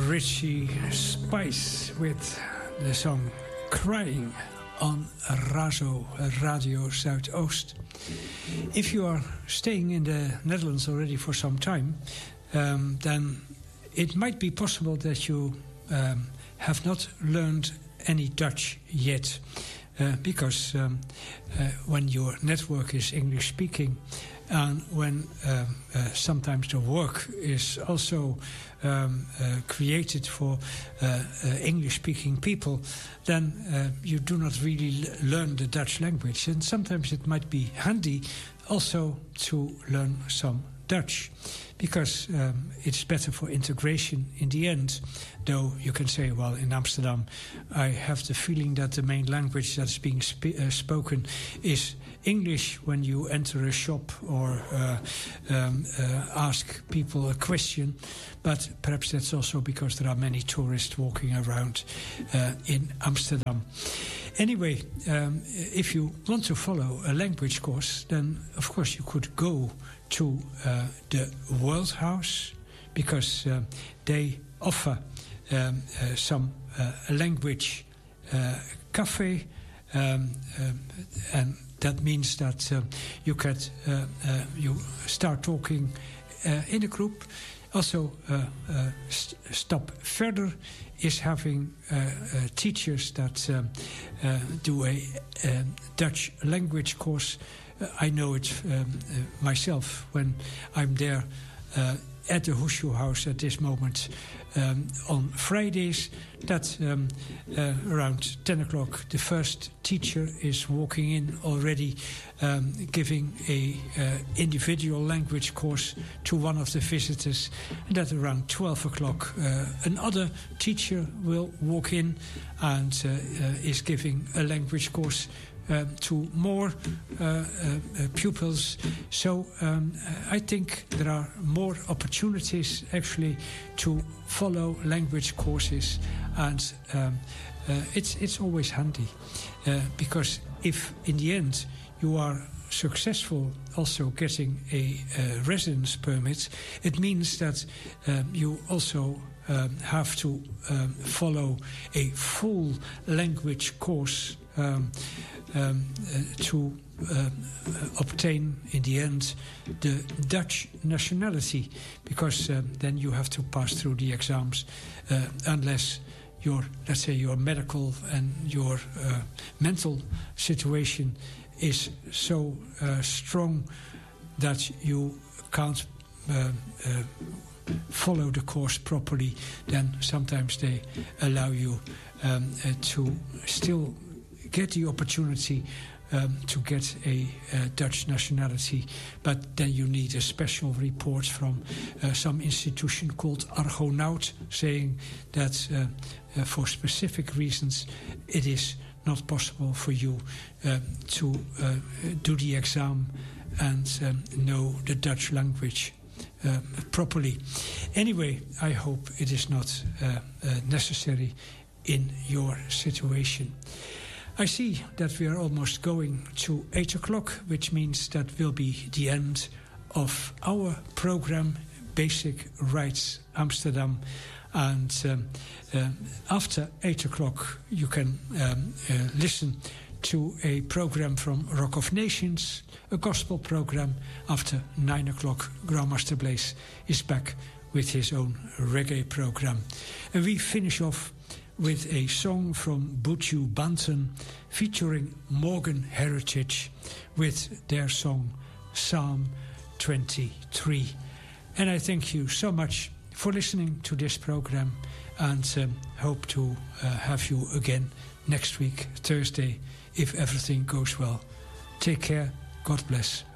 Richie Spice with the song Crying on Razo Radio Zuidoost. If you are staying in the Netherlands already for some time, then it might be possible that you have not learned any Dutch yet, because when your network is English speaking and when sometimes the work is also created for English-speaking people, then you do not really learn the Dutch language. And sometimes it might be handy also to learn some Dutch, because it's better for integration in the end. Though you can say, well, in Amsterdam, I have the feeling that the main language that's being spoken is English when you enter a shop or ask people a question. But perhaps that's also because there are many tourists walking around in Amsterdam. Anyway, if you want to follow a language course, then of course you could go to the World House, because they offer some language cafe, and that means that you start talking in a group. Also, Stap Verder is having teachers that do a Dutch language course. I know it myself when I'm there at the Hoesje House at this moment on Fridays, that around 10 o'clock the first teacher is walking in already, giving a individual language course to one of the visitors, and that around 12 o'clock another teacher will walk in and is giving a language course to more pupils. So I think there are more opportunities actually to follow language courses, and it's always handy, because if in the end you are successful also getting a residence permit, it means that you also have to follow a full language course to obtain in the end the Dutch nationality, because then you have to pass through the exams, unless your, let's say, your medical and your mental situation is so strong that you can't follow the course properly. Then sometimes they allow you to still get the opportunity to get a Dutch nationality, but then you need a special report from some institution called Argonaut, saying that for specific reasons it is not possible for you to do the exam and know the Dutch language properly. Anyway, I hope it is not necessary in your situation. I see that we are almost going to 8 o'clock, which means that will be the end of our program, Basic Rights Amsterdam. And after 8 o'clock, you can listen to a program from Rock of Nations, a gospel program. After 9 o'clock, Grandmaster Blaze is back with his own reggae program. And we finish off with a song from Buju Banton featuring Morgan Heritage with their song Psalm 23. And I thank you so much for listening to this program, and hope to have you again next week, Thursday, if everything goes well. Take care. God bless.